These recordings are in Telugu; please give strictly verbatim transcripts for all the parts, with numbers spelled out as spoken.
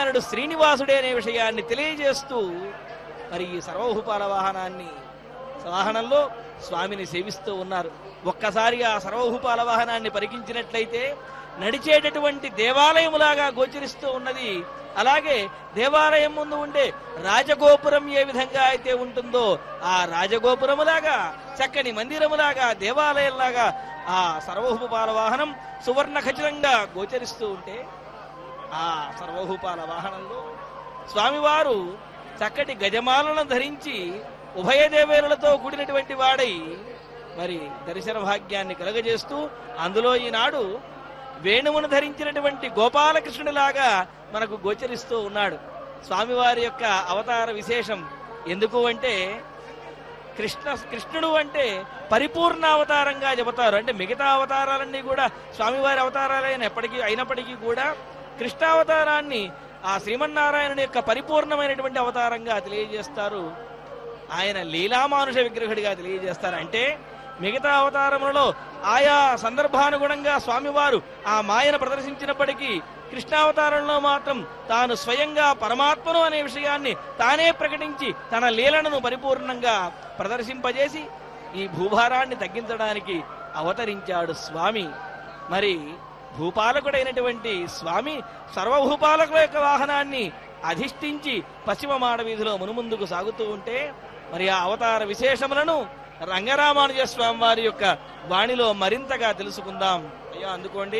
కుమారుడు శ్రీనివాసుడే అనే విషయాన్ని తెలియజేస్తూ మరి ఈ సర్వభూపాల వాహనాన్ని వాహనంలో స్వామిని సేవిస్తూ ఉన్నారు. ఒక్కసారి ఆ సర్వభూపాల వాహనాన్ని పరికించినట్లయితే నడిచేటటువంటి దేవాలయములాగా గోచరిస్తూ ఉన్నది. అలాగే దేవాలయం ముందు ఉండే రాజగోపురం ఏ విధంగా అయితే ఉంటుందో ఆ రాజగోపురములాగా, చక్కని మందిరములాగా, దేవాలయంలాగా ఆ సర్వభూపాల వాహనం సువర్ణ ఖచ్చితంగా గోచరిస్తూ ఉంటే ఆ సర్వభూపాల వాహనంలో స్వామివారు చక్కటి గజమాలను ధరించి ఉభయ దేవేరులతో కూడినటువంటి వాడై మరి దర్శన భాగ్యాన్ని కలుగజేస్తూ అందులో ఈనాడు వేణువును ధరించినటువంటి గోపాలకృష్ణుడిలాగా మనకు గోచరిస్తూ ఉన్నాడు. స్వామివారి యొక్క అవతార విశేషం ఎందుకు అంటే కృష్ణ కృష్ణుడు అంటే పరిపూర్ణ అవతారంగా చెబుతారు. అంటే మిగతా అవతారాలన్నీ కూడా స్వామివారి అవతారాలైన ఎప్పటికీ అయినప్పటికీ కూడా కృష్ణావతారాన్ని ఆ శ్రీమన్నారాయణుని యొక్క పరిపూర్ణమైనటువంటి అవతారంగా తెలియజేస్తారు. ఆయన లీలామానుష విగ్రహుడిగా తెలియజేస్తారు. అంటే మిగతా అవతారములలో ఆయా సందర్భానుగుణంగా స్వామివారు ఆ మాయను ప్రదర్శించినప్పటికీ కృష్ణావతారంలో మాత్రం తాను స్వయంగా పరమాత్మను అనే విషయాన్ని తానే ప్రకటించి తన లీలలను పరిపూర్ణంగా ప్రదర్శింపజేసి ఈ భూభారాన్ని తగ్గించడానికి అవతరించాడు స్వామి. మరి భూపాలకుడైనటువంటి స్వామి సర్వభూపాలకుల యొక్క వాహనాన్ని అధిష్ఠించి పశ్చిమ మాడ వీధిలో మునుముందుకు సాగుతూ ఉంటే మరి ఆ అవతార విశేషములను రంగరామానుజ స్వామి వారి యొక్క వాణిలో మరింతగా తెలుసుకుందాం. అయ్యా అందుకోండి.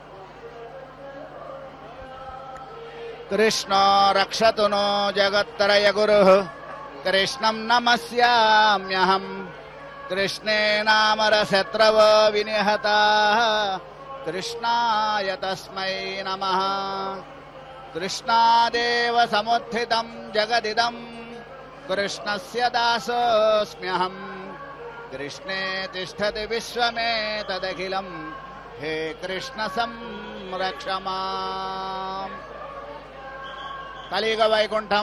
కృష్ణ రక్షతు నో జగత్తరయ గురు కృష్ణం నమస్యామ్యహం కృష్ణే నామర శత్రవో వినిహతా కృష్ణాయ తస్మై నమః. కృష్ణాదేవ సముత్థితం జగదిదం కృష్ణస్య దాసోస్మ్యహం కృష్ణే తిష్టతి విశ్వమేతదఖిలం హే కృష్ణ సంరక్ష మాం. కలియుగ వైకుంఠం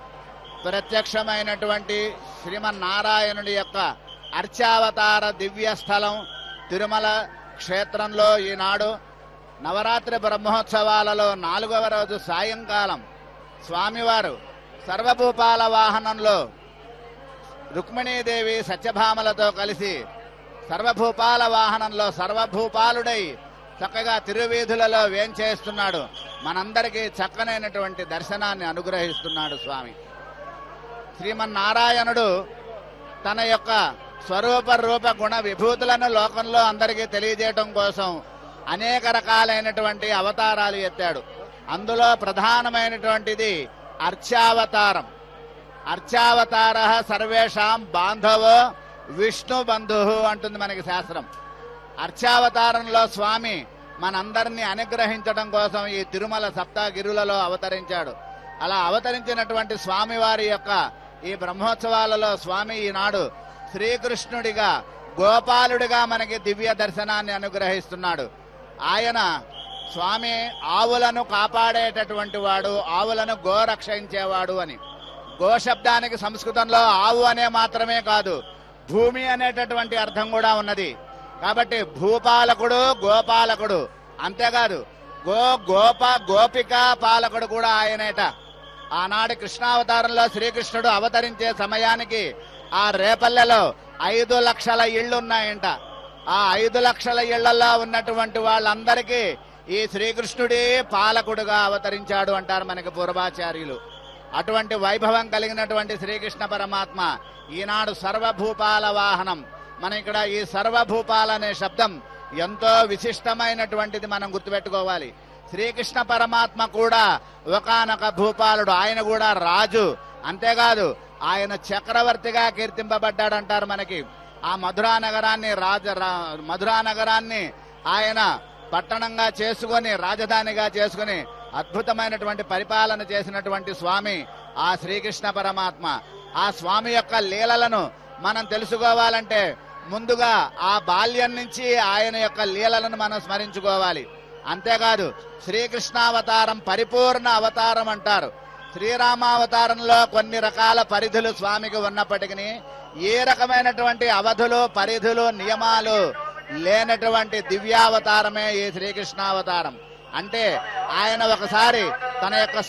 ప్రత్యక్షమైనటువంటి శ్రీమన్నారాయణుడి యొక్క అర్చావతార దివ్య స్థలం తిరుమల క్షేత్రంలో ఈనాడు నవరాత్రి బ్రహ్మోత్సవాలలో నాలుగవ రోజు సాయంకాలం స్వామివారు సర్వభూపాల వాహనంలో రుక్మిణీదేవి సత్యభామలతో కలిసి సర్వభూపాల వాహనంలో సర్వభూపాలుడై చక్కగా తిరువీధులలో వేంచేస్తున్నాడు. మనందరికీ చక్కనైనటువంటి దర్శనాన్ని అనుగ్రహిస్తున్నాడు స్వామి. శ్రీమన్నారాయణుడు తన యొక్క స్వరూప రూప గుణ విభూతులను లోకంలో అందరికీ తెలియజేయటం కోసం అనేక రకాలైనటువంటి అవతారాలు ఎత్తాడు. అందులో ప్రధానమైనటువంటిది అర్చావతారం. అర్చావతార సర్వేషాం బాంధవో విష్ణు బంధు అంటుంది మనకి శాస్త్రం. అర్చావతారంలో స్వామి మనందరినీ అనుగ్రహించడం కోసం ఈ తిరుమల సప్తగిరులలో అవతరించాడు. అలా అవతరించినటువంటి స్వామివారి యొక్క ఈ బ్రహ్మోత్సవాలలో స్వామి ఈనాడు శ్రీకృష్ణుడిగా గోపాలుడిగా మనకి దివ్య దర్శనాన్ని అనుగ్రహిస్తున్నాడు. ఆయన స్వామి ఆవులను కాపాడేటటువంటి వాడు, ఆవులను గోరక్షించేవాడు అని. గోశబ్దానికి సంస్కృతంలో ఆవు అనే మాత్రమే కాదు, భూమి అనేటటువంటి అర్థం కూడా ఉన్నది. కాబట్టి భూపాలకుడు గోపాలకుడు, అంతేకాదు గో గోప గోపిక పాలకుడు కూడా ఆయనేట. ఆనాడు కృష్ణావతారంలో శ్రీకృష్ణుడు అవతరించే సమయానికి ఆ రేపల్లెలో ఐదు లక్షల ఇళ్లున్నాయంట. ఆ ఐదు లక్షల ఇళ్లలో ఉన్నటువంటి వాళ్ళందరికీ ఈ శ్రీకృష్ణుడే పాలకుడుగా అవతరించాడు అంటారు మనకి పూర్వాచార్యులు. అటువంటి వైభవం కలిగినటువంటి శ్రీకృష్ణ పరమాత్మ ఈనాడు సర్వభూపాల వాహనం. మన ఇక్కడ ఈ సర్వభూపాల అనే శబ్దం ఎంతో విశిష్టమైనటువంటిది, మనం గుర్తుపెట్టుకోవాలి. శ్రీకృష్ణ పరమాత్మ కూడా ఒకానొక భూపాలుడు, ఆయన కూడా రాజు. అంతేకాదు ఆయన చక్రవర్తిగా కీర్తింపబడ్డాడంటారు మనకి. ఆ మధురా నగరాన్ని రాజ మధురా నగరాన్ని ఆయన పట్టణంగా చేసుకొని రాజధానిగా చేసుకుని అద్భుతమైనటువంటి పరిపాలన చేసినటువంటి స్వామి ఆ శ్రీకృష్ణ పరమాత్మ. ఆ స్వామి యొక్క లీలలను మనం తెలుసుకోవాలంటే ముందుగా ఆ బాల్యం నుంచి ఆయన యొక్క లీలలను మనం స్మరించుకోవాలి. అంతేకాదు శ్రీకృష్ణావతారం పరిపూర్ణ అవతారం అంటారు. శ్రీరామావతారంలో కొన్ని రకాల పరిధులు స్వామికి ఉన్నప్పటికీ ఏ రకమైనటువంటి అవధులు పరిధులు నియమాలు లేనటువంటి దివ్యావతారమే ఈ శ్రీకృష్ణావతారం. అంటే ఆయన ఒకసారి తన యొక్క